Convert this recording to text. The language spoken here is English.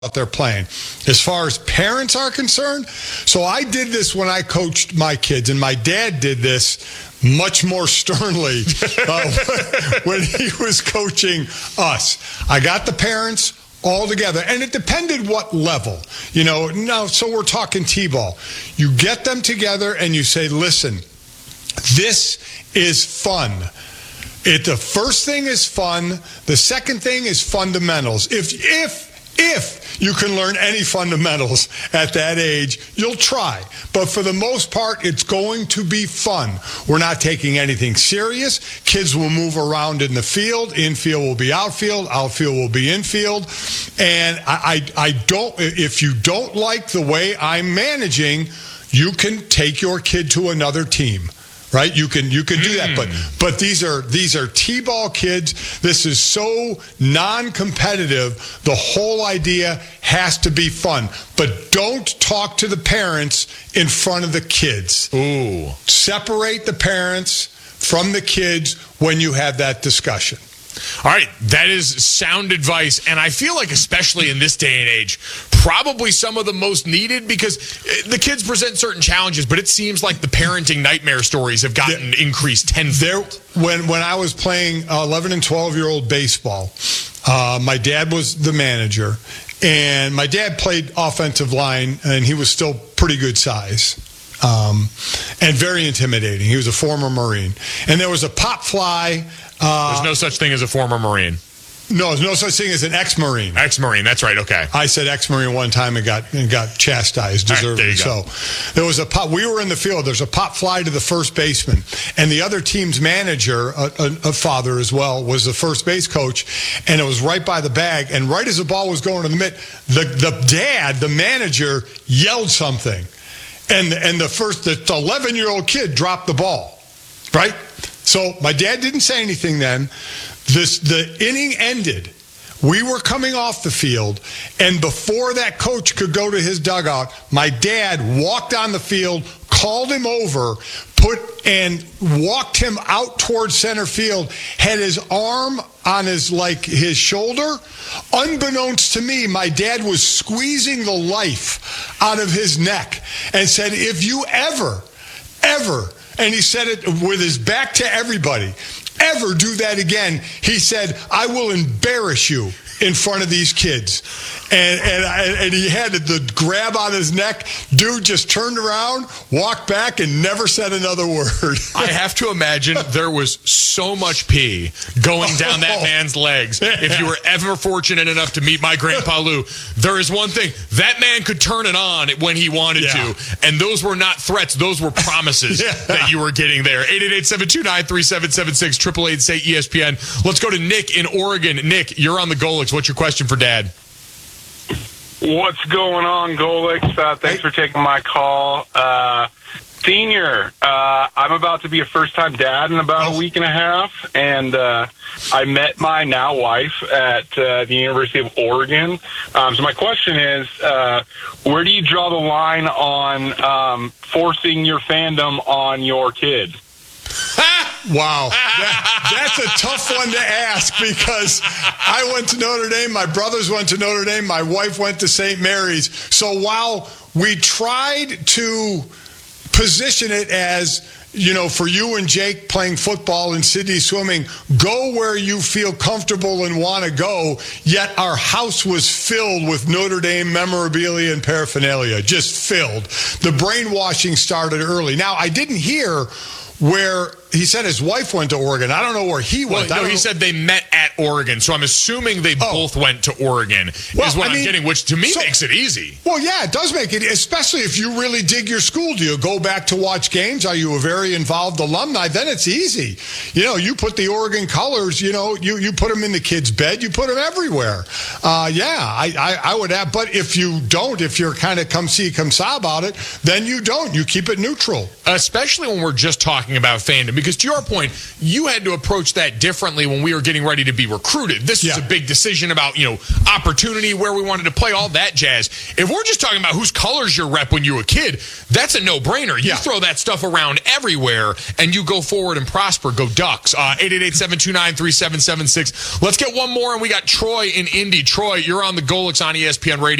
out there playing. As far as parents are concerned, so I did this when I coached my kids, and my dad did this much more sternly when he was coaching us. I got the parents all together, and it depended what level. Now, so we're talking T-ball. You get them together and you say, listen, this is fun. The first thing is fun. The second thing is fundamentals. If you can learn any fundamentals at that age, you'll try. But for the most part, it's going to be fun. We're not taking anything serious. Kids will move around in the field. Infield will be outfield. Outfield will be infield. And I don't, if you don't like the way I'm managing, you can take your kid to another team. Right? You can do that. But these are T-ball kids. This is so non-competitive. The whole idea has to be fun. But don't talk to the parents in front of the kids. Ooh. Separate the parents from the kids when you have that discussion. All right, that is sound advice, and I feel like especially in this day and age, probably some of the most needed, because the kids present certain challenges, but it seems like the parenting nightmare stories have gotten increased tenfold. When I was playing 11 and 12-year-old baseball, my dad was the manager, and my dad played offensive line, and he was still pretty good size. And very intimidating. He was a former Marine. And there was a pop fly. There's no such thing as a former Marine. No, there's no such thing as an ex-Marine. Ex-Marine, that's right, okay. I said ex-Marine one time and got chastised, deservedly. Right, there you go. So there was a pop. We were in the field. There's a pop fly to the first baseman. And the other team's manager, a father as well, was the first base coach. And it was right by the bag. And right as the ball was going to the mitt, the dad, the manager, yelled something. And the 11-year-old kid dropped the ball, right? So my dad didn't say anything then. The inning ended. We were coming off the field, and before that coach could go to his dugout, my dad walked on the field, called him over, and walked him out towards center field, had his arm on his shoulder. Unbeknownst to me, my dad was squeezing the life out of his neck and said, if you ever, and he said it with his back to everybody, ever do that again, he said, I will embarrass you in front of these kids. And he had the grab on his neck. Dude just turned around, walked back, and never said another word. I have to imagine there was so much pee going down that man's legs. If you were ever fortunate enough to meet my Grandpa Lou, there is one thing. That man could turn it on when he wanted to. And those were not threats. Those were promises that you were getting there. 888-729-3776, 888-SAY-ESPN. Let's go to Nick in Oregon. Nick, you're on the Golix. What's your question for Dad? What's going on, Golix? Thanks for taking my call. Senior, I'm about to be a first-time dad in about a week and a half, and I met my now wife at the University of Oregon. So my question is, where do you draw the line on forcing your fandom on your kid? Wow. That's a tough one to ask, because I went to Notre Dame, my brothers went to Notre Dame, my wife went to St. Mary's. So while we tried to position it as, for you and Jake playing football and Sydney swimming, go where you feel comfortable and want to go, yet our house was filled with Notre Dame memorabilia and paraphernalia, just filled. The brainwashing started early. Now, I didn't hear where he said his wife went to Oregon. I don't know where he went. Well, no, he said they met at Oregon, so I'm assuming they both went to Oregon, is what I'm getting, which to me makes it easy. Well, yeah, it does make it, especially if you really dig your school. Do you go back to watch games? Are you a very involved alumni? Then it's easy. You put the Oregon colors, you put them in the kid's bed, you put them everywhere. I would have, but if you don't, if you're kind of come see, come saw about it, then you don't. You keep it neutral. Especially when we're just talking about fandom. because to your point, you had to approach that differently when we were getting ready to be recruited. This was a big decision about, opportunity, where we wanted to play, all that jazz. If we're just talking about whose colors you rep when you were a kid, that's a no-brainer. You throw that stuff around everywhere, and you go forward and prosper. Go Ducks. 888-729-3776. Let's get one more, and we got Troy in Indy. Troy, you're on the Golix on ESPN Radio.